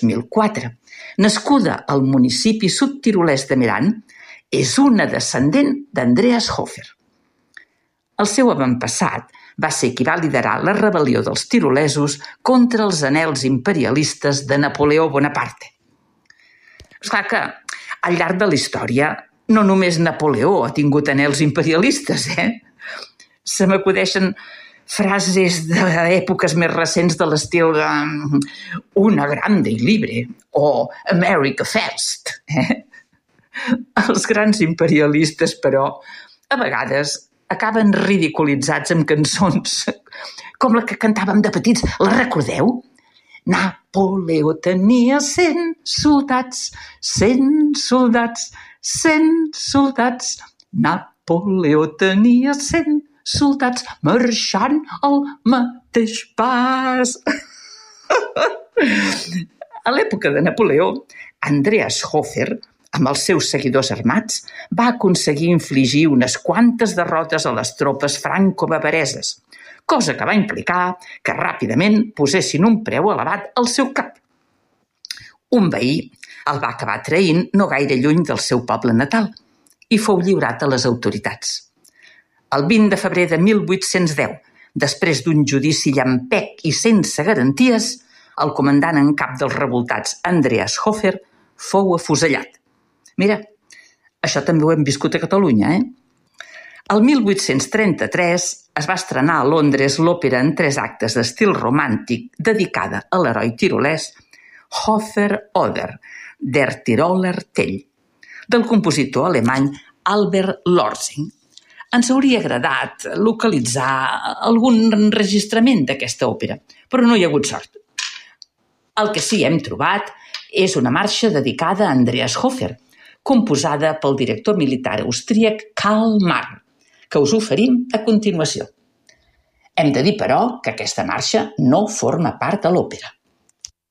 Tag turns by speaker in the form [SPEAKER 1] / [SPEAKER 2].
[SPEAKER 1] 2004. Nascuda al municipi sudtirolès de Meran, és una descendent d'Andreas Hofer. El seu avantpassat va ser qui va liderar la rebel·lió dels tirolesos contra els anhels imperialistes de Napoleó Bonaparte. És clar que al llarg de la història no només Napoleó ha tingut anhels imperialistes, Se m'acudeixen frases d'èpoques més recents de l'estil de una grande i libre o America First. Els grans imperialistes, però, a vegades acaben ridiculitzats amb cançons com la que cantàvem de petits. La recordeu? Napoleó tenia 100 soldats, 100 soldats, 100 soldats. Napoleó tenia 100 soldats marxant al mateix pas. A l'època de Napoleó, Andreas Hofer, amb els seus seguidors armats, va aconseguir infligir unes quantes derrotes a les tropes franco-bavareses, cosa que va implicar que ràpidament posessin un preu elevat al seu cap. Un veí el va acabar traint no gaire lluny del seu poble natal i fou lliurat a les autoritats. El 20 de febrer de 1810, després d'un judici llampec i sense garanties, el comandant en cap dels revoltats, Andreas Hofer, fou afusellat. Mira, això també ho hem viscut a Catalunya, El 1833 es va estrenar a Londres l'òpera en 3 actes d'estil romàntic dedicada a l'heroi tirolès Hofer Oder, der Tiroler Tell, del compositor alemany Albert Lorsing. Ens hauria agradat localitzar algun enregistrament d'aquesta òpera, però no hi ha hagut sort. El que sí hem trobat és una marxa dedicada a Andreas Hofer, composada pel director militar austríac Karl Marr, que us oferim a continuació. Hem de dir, però, que aquesta marxa no forma part de l'òpera.